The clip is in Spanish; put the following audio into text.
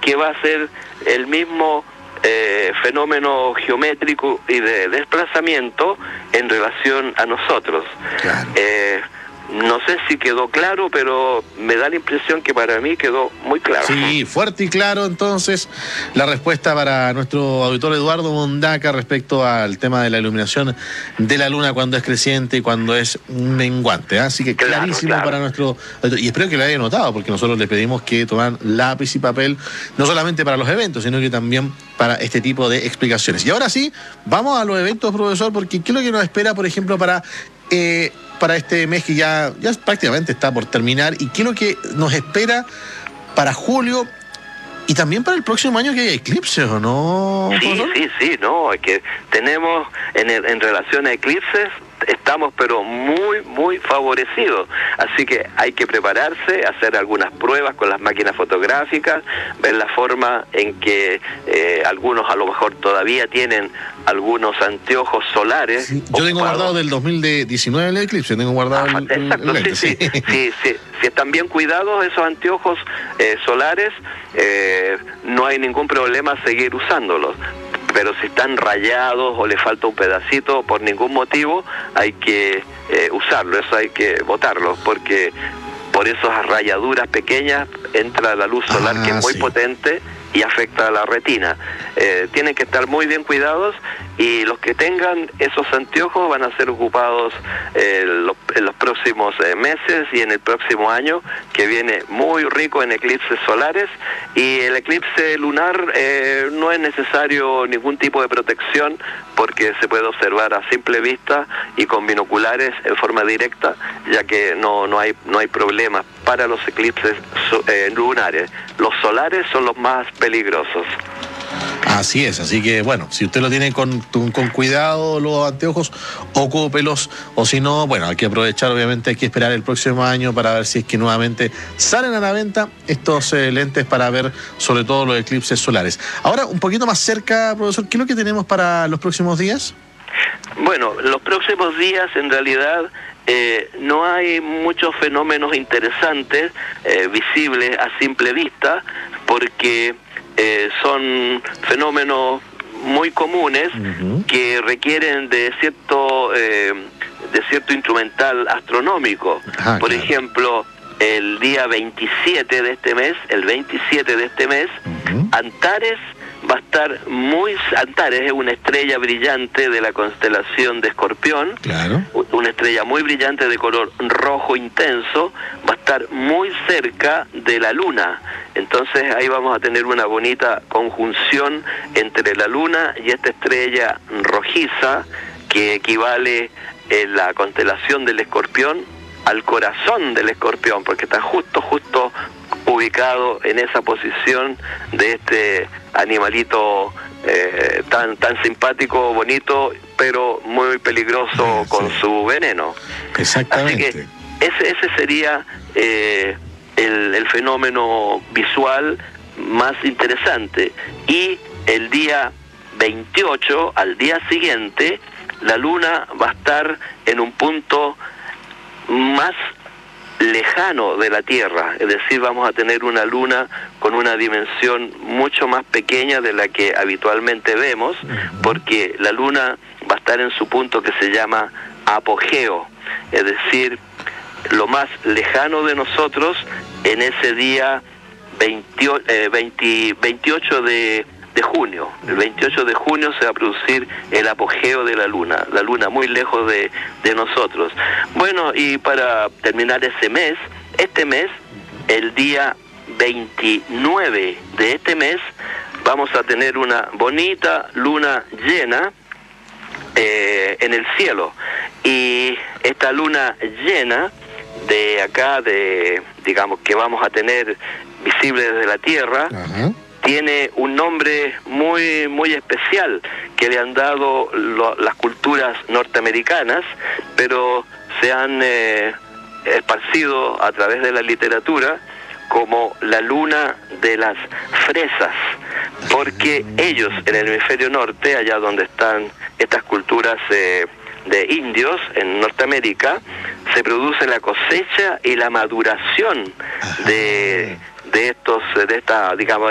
que va a ser el mismo fenómeno geométrico y de desplazamiento en relación a nosotros. Claro. No sé si quedó claro, pero me da la impresión que para mí quedó muy claro. Sí, fuerte y claro, entonces, la respuesta para nuestro auditor Eduardo Mondaca respecto al tema de la iluminación de la luna cuando es creciente y cuando es menguante. Así que clarísimo para nuestro auditor. Y espero que lo haya notado, porque nosotros le pedimos que toman lápiz y papel, no solamente para los eventos, sino que también para este tipo de explicaciones. Y ahora sí, vamos a los eventos, profesor, porque ¿qué es lo que nos espera, por ejemplo, para este mes que ya prácticamente está por terminar, y qué es lo que nos espera para julio y también para el próximo año, que hay eclipses, ¿o no? Sí, no, es que tenemos en relación a eclipses, estamos pero muy favorecidos, así que hay que prepararse, hacer algunas pruebas con las máquinas fotográficas, ver la forma en que algunos a lo mejor todavía tienen algunos anteojos solares. Sí, yo tengo guardado del 2019 el eclipse, tengo guardado el lente. Sí, si están bien cuidados esos anteojos solares, no hay ningún problema seguir usándolos. Pero si están rayados o le falta un pedacito, por ningún motivo hay que usarlo, eso hay que botarlo, porque por esas rayaduras pequeñas entra la luz solar, que es muy potente y afecta a la retina. Tienen que estar muy bien cuidados, y los que tengan esos anteojos van a ser ocupados en los próximos meses y en el próximo año, que viene muy rico en eclipses solares. Y el eclipse lunar no es necesario ningún tipo de protección, porque se puede observar a simple vista y con binoculares en forma directa, ya que no hay problemas para los eclipses lunares. Los solares son los más peligrosos. Así es, así que bueno, si usted lo tiene con cuidado los anteojos, ocúpelos, o si no, bueno, hay que aprovechar, obviamente hay que esperar el próximo año para ver si es que nuevamente salen a la venta estos lentes para ver sobre todo los eclipses solares. Ahora, un poquito más cerca, profesor, ¿qué es lo que tenemos para los próximos días? Bueno, los próximos días en realidad no hay muchos fenómenos interesantes visibles a simple vista, porque son fenómenos muy comunes que requieren de cierto instrumental astronómico. Por ejemplo, el día 27 de este mes, Antares va a estar Antares es una estrella brillante de la constelación de Escorpión, una estrella muy brillante de color rojo intenso, va a estar muy cerca de la Luna. Entonces ahí vamos a tener una bonita conjunción entre la Luna y esta estrella rojiza, que equivale en la constelación del Escorpión al corazón del Escorpión, porque está justo ubicado en esa posición de este animalito tan simpático, bonito, pero muy peligroso con su veneno. Exactamente. Así que ese sería el fenómeno visual más interesante. Y el día 28, al día siguiente, la Luna va a estar en un punto más lejano de la Tierra, es decir, vamos a tener una luna con una dimensión mucho más pequeña de la que habitualmente vemos, porque la luna va a estar en su punto que se llama apogeo, es decir, lo más lejano de nosotros en ese día 28 de junio. El 28 de junio se va a producir el apogeo de la luna muy lejos de nosotros. Bueno, y para terminar este mes, el día 29 de este mes, vamos a tener una bonita luna llena en el cielo. Y esta luna llena de acá, digamos que vamos a tener visible desde la Tierra, tiene un nombre muy especial que le han dado las culturas norteamericanas, pero se han esparcido a través de la literatura como la luna de las fresas, porque ellos en el hemisferio norte, allá donde están estas culturas de indios en Norteamérica, se produce la cosecha y la maduración de esta, digamos,